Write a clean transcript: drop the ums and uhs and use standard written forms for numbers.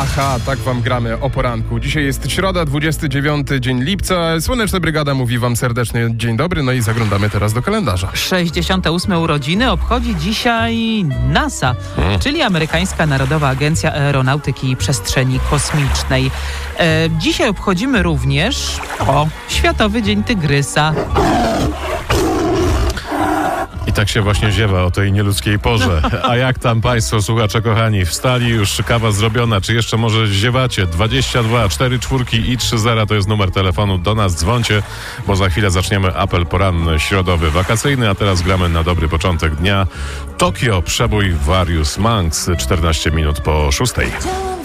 Aha, tak wam gramy o poranku. Dzisiaj jest środa, 29 dzień lipca. Słoneczna Brygada mówi wam serdecznie dzień dobry, no i zaglądamy teraz do kalendarza. 68. urodziny obchodzi dzisiaj NASA, czyli amerykańska Narodowa Agencja Aeronautyki i Przestrzeni Kosmicznej. Dzisiaj obchodzimy również Światowy Dzień Tygrysa. I tak się właśnie ziewa o tej nieludzkiej porze. A jak tam państwo, słuchacze kochani, wstali już, kawa zrobiona, czy jeszcze może ziewacie? 22 4 4 i 30 to jest numer telefonu, do nas dzwońcie, bo za chwilę zaczniemy apel poranny, środowy, wakacyjny, a teraz gramy na dobry początek dnia. Tokio, przebój Various Monks, 14 minut po 6.